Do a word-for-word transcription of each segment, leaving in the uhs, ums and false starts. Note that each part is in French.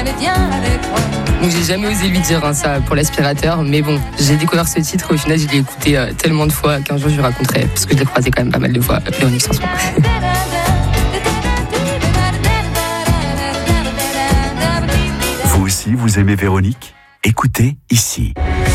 Donc j'ai jamais osé lui dire hein, ça pour l'aspirateur, mais bon, j'ai découvert ce titre, au final je l'ai écouté euh, tellement de fois qu'un jour je lui raconterai, parce que je l'ai croisé quand même pas mal de fois, Véronique Sanson. Vous aussi, vous aimez Véronique ? Écoutez ici.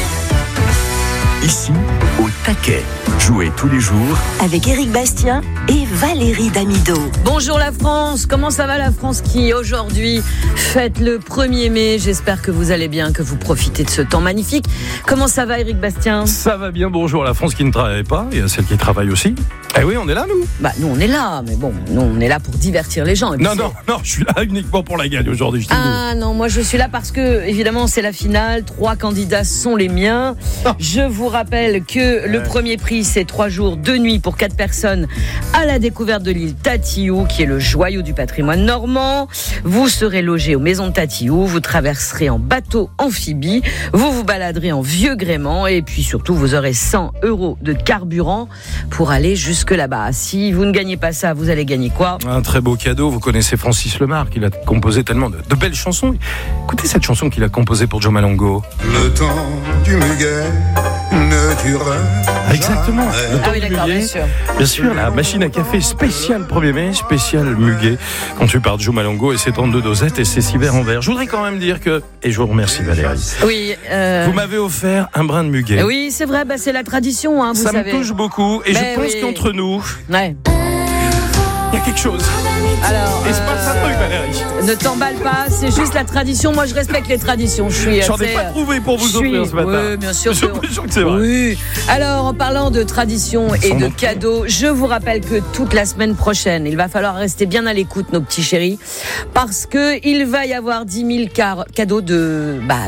Ici, au taquet. Jouez tous les jours avec Éric Bastien et Valérie Damido. Bonjour la France, comment ça va la France qui aujourd'hui fête le premier mai? J'espère que vous allez bien, que vous profitez de ce temps magnifique. Comment ça va Éric Bastien? Ça va bien, bonjour la France qui ne travaille pas, et à celle qui travaille aussi. Eh oui, on est là nous. Bah nous on est là, mais bon, nous on est là pour divertir les gens. Et non, non, non, je suis là uniquement pour la gagne aujourd'hui. Je ah non, moi je suis là parce que évidemment c'est la finale, trois candidats sont les miens. Oh. Je vous rappelle que ouais. le premier prix c'est trois jours, deux nuits pour quatre personnes à la découverte de l'île Tatillou, qui est le joyau du patrimoine normand. Vous serez logé aux maisons de Tatillou, vous traverserez en bateau amphibie, vous vous baladerez en vieux gréement et puis surtout vous aurez cent euros de carburant pour aller jusque là-bas. Si vous ne gagnez pas ça, vous allez gagner quoi? Un très beau cadeau. Vous connaissez Francis Lemarque, il a composé tellement de, de belles chansons. Écoutez cette chanson qu'il a composée pour Joe Malongo. Le temps du muguet ne dure ah, exactement. Le temps ah oui, du d'accord, muguet. bien sûr. Bien sûr, la machine à café spéciale premier mai, spécial muguet, conçu par Joe Malongo et ses trente-deux dosettes et ses six verres en verre. Je voudrais quand même dire que, et je vous remercie Valérie, oui, euh... vous m'avez offert un brin de muguet. Oui, c'est vrai, bah, c'est la tradition, hein, vous ça savez. Ça me touche beaucoup et mais je pense oui. qu'entre nous, ouais. il y a quelque chose. Alors, et c'est pas ça, truc, Valérie. Ne t'emballe pas, c'est juste la tradition. Moi, je respecte les traditions. Je suis. J'en ai pas trouvé pour vous offrir ce matin. Oui, bien sûr. Je suis sûr que c'est vrai. Oui. Alors, en parlant de tradition et de cadeaux, je vous rappelle que toute la semaine prochaine, il va falloir rester bien à l'écoute, nos petits chéris, parce que il va y avoir dix mille car- cadeaux de. Bah,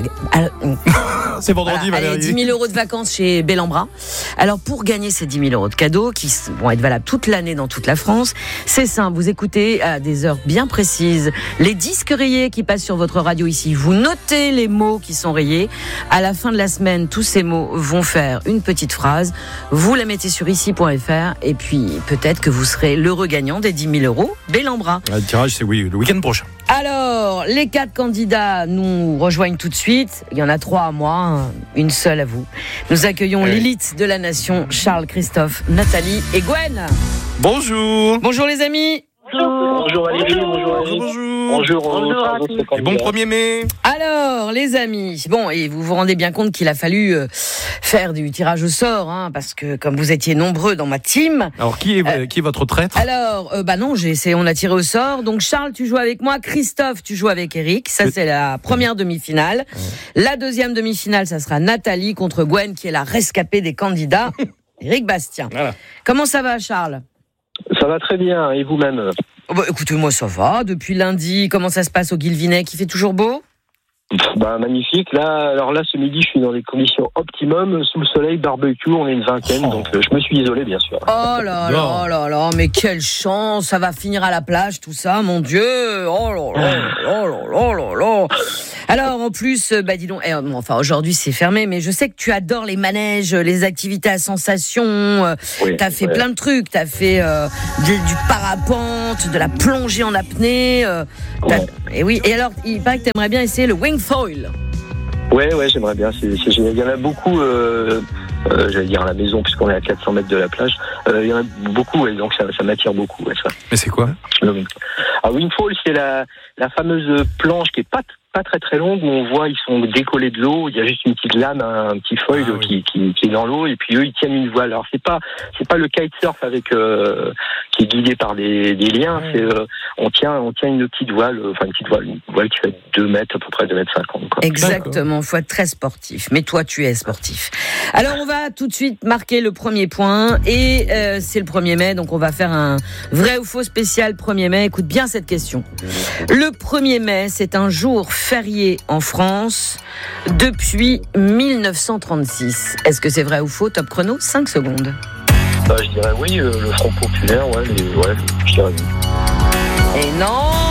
c'est vendredi, voilà, Valérie. Allez, dix mille euros de vacances chez Bellambra. Alors, pour gagner ces dix mille euros de cadeaux, qui vont être valables toute l'année dans toute la France, c'est simple. Vous écoutez à des heures bien précises les disques rayés qui passent sur votre radio ici. Vous notez les mots qui sont rayés. À la fin de la semaine, tous ces mots vont faire une petite phrase. Vous la mettez sur ici point f r et puis peut-être que vous serez l'heureux gagnant des dix mille euros Bellambra. Le tirage, c'est oui, le week-end prochain. Alors, les quatre candidats nous rejoignent tout de suite. Il y en a trois à moi, une seule à vous. Nous accueillons oui. l'élite de la nation, Charles, Christophe, Nathalie et Gwen. Bonjour. Bonjour les amis. Bonjour. Bonjour Valérie, bonjour Bonjour, bonjour. Bonjour, bonjour à tous. Et bon premier mai. Alors, les amis, bon, et vous vous rendez bien compte qu'il a fallu euh, faire du tirage au sort, hein, parce que comme vous étiez nombreux dans ma team. Alors, qui est, euh, qui est votre traître? Alors, euh, bah non, j'ai essayé, on a tiré au sort. Donc, Charles, tu joues avec moi. Christophe, tu joues avec Eric. Ça, c'est la première demi-finale. Ouais. La deuxième demi-finale, ça sera Nathalie contre Gwen, qui est la rescapée des candidats. Éric Bastien. Voilà. Comment ça va, Charles? Ça va très bien, et vous-même? Oh bah, écoutez, moi ça va. Depuis lundi, comment ça se passe au Guilvinec? Il fait toujours beau? Bah, magnifique. Là, alors là, ce midi, je suis dans des conditions optimum, sous le soleil, barbecue, on est une vingtaine, oh. donc euh, je me suis isolé, bien sûr. Oh là là là là, mais quelle chance, ça va finir à la plage, tout ça, mon Dieu. Oh là là là là là là. Alors, en plus, bah dis donc, eh, enfin aujourd'hui c'est fermé, mais je sais que tu adores les manèges, les activités à sensation. Euh, oui, t'as fait ouais. plein de trucs, t'as fait euh, du, du parapente, de la plongée en apnée. Euh, ouais. Et oui. Et alors, il paraît que t'aimerais bien essayer le wing foil. Ouais, ouais, j'aimerais bien. C'est, c'est génial. Il y en a beaucoup. Euh, euh, j'allais dire à la maison puisqu'on est à quatre cents mètres de la plage. Euh, il y en a beaucoup, ouais, donc ça, ça m'attire beaucoup. Ouais, ça. Mais c'est quoi? Le, ah, wing foil, c'est la, la fameuse planche qui est pas pas très très longue où on voit ils sont décollés de l'eau, il y a juste une petite lame, un petit foil ah, qui, oui. qui qui est dans l'eau et puis eux ils tiennent une voile. Alors c'est pas c'est pas le kitesurf avec euh, qui est guidé par des, des liens, ouais. c'est euh, on tient on tient une petite voile, enfin une petite voile, une voile qui fait deux mètres à peu près deux mètres cinquante. Quoi. Exactement, faut être très sportif. Mais toi tu es sportif. Alors on va tout de suite marquer le premier point et euh, c'est le premier mai, donc on va faire un vrai ou faux spécial premier mai. Écoute bien cette question. Le premier mai, c'est un jour férié en France depuis dix-neuf cent trente-six. Est-ce que c'est vrai ou faux? Top chrono, cinq secondes. Bah, je dirais oui, euh, le Front Populaire, ouais, les, ouais, je dirais oui. Et non!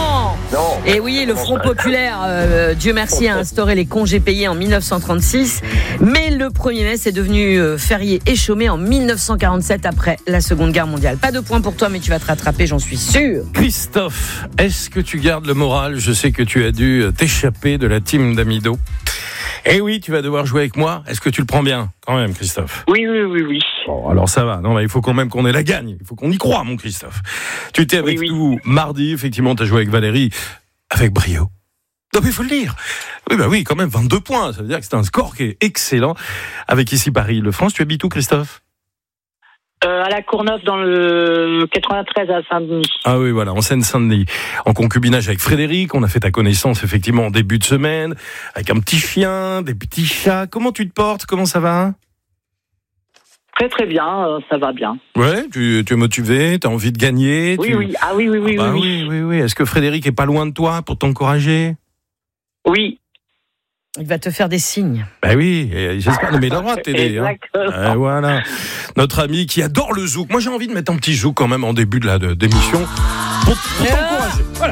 Non. Et oui, le Front populaire, euh, Dieu merci, a instauré les congés payés en dix-neuf cent trente-six. Mais le premier mai, c'est devenu euh, férié et chômé en dix-neuf cent quarante-sept après la Seconde Guerre mondiale. Pas de point pour toi, mais tu vas te rattraper, j'en suis sûr. Christophe, est-ce que tu gardes le moral ? Je sais que tu as dû t'échapper de la team d'Amido. Eh oui, tu vas devoir jouer avec moi. Est-ce que tu le prends bien, quand même, Christophe ? Oui, oui, oui, oui. Bon, alors ça va. Non, mais il faut quand même qu'on ait la gagne. Il faut qu'on y croie, mon Christophe. Tu étais avec oui, oui. nous mardi. Effectivement, tu as joué avec Valérie avec brio. Non, mais il faut le dire. Oui, bah oui, quand même, vingt-deux points. Ça veut dire que c'est un score qui est excellent. Avec ici Paris-Île-de-France. Tu habites où, Christophe ? Euh, à la Courneuve, dans le quatre-vingt-treize à Saint-Denis. Ah oui, voilà, en Seine-Saint-Denis. En concubinage avec Frédéric, on a fait ta connaissance effectivement en début de semaine, avec un petit chien, des petits chats. Comment tu te portes ? Comment ça va ? Très très bien, euh, ça va bien. Ouais, tu, tu es motivé, tu as envie de gagner. Oui, tu... oui, ah oui, oui, oui, ah bah oui, oui, oui, oui. Est-ce que Frédéric est pas loin de toi pour t'encourager ? Oui. Il va te faire des signes. Ben oui, et j'espère. Non, mais il a le droit de t'aider. Hein. Euh, voilà. Notre ami qui adore le zouk. Moi, j'ai envie de mettre un petit zouk quand même en début de la de, d'émission pour, pour t'encourager. Voilà.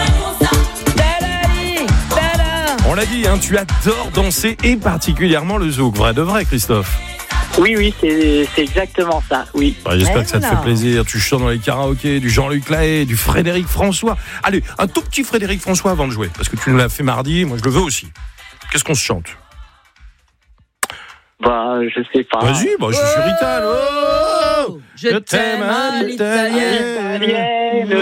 On l'a dit, hein, tu adores danser et particulièrement le zouk. Vrai de vrai, Christophe. Oui, oui, c'est, c'est exactement ça, oui. Bah, j'espère Mais que ça te non. fait plaisir. Tu chantes dans les karaokés, du Jean-Luc Lahaye, du Frédéric François. Allez, un tout petit Frédéric François avant de jouer, parce que tu nous l'as fait mardi, moi je le veux aussi. Qu'est-ce qu'on se chante ? Bah, je sais pas. Vas-y, bah, je suis Rital. Oh, je t'aime à l'italienne. Italienne,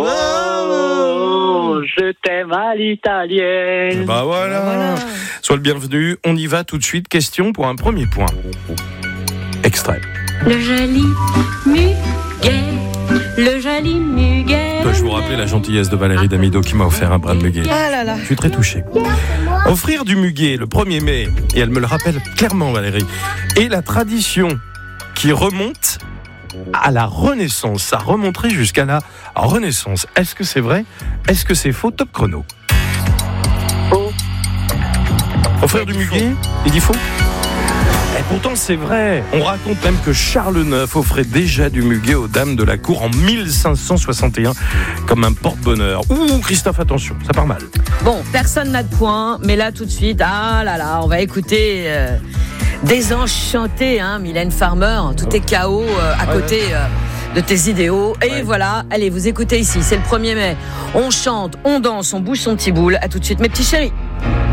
oh, je t'aime à l'italienne. Bah voilà. Voilà. Sois le bienvenu. On y va tout de suite. Question pour un premier point. Extrait. Le joli muguet, le joli muguet. Dois-je vous rappeler la gentillesse de Valérie Damido qui m'a offert un brin de muguet ? Ah là là. Je suis très touché. Offrir du muguet le premier mai, et elle me le rappelle clairement, Valérie, est la tradition qui remonte à la Renaissance. Ça remonterait jusqu'à la Renaissance. Est-ce que c'est vrai ? Est-ce que c'est faux ? Top chrono. Faux. Offrir du muguet ? Il dit faux ? Et pourtant c'est vrai. On raconte même que Charles neuf offrait déjà du muguet aux dames de la cour en mille cinq cent soixante et un comme un porte-bonheur. Ouh, Christophe, attention, ça part mal. Bon, personne n'a de points, mais là tout de suite, ah là là, on va écouter euh, Désenchanté, hein, Mylène Farmer. Tout est K O euh, à côté euh, de tes idéaux. Et Ouais. voilà, allez, vous écoutez ici, c'est le premier mai. On chante, on danse, on bouge son petit boule. À tout de suite, mes petits chéris.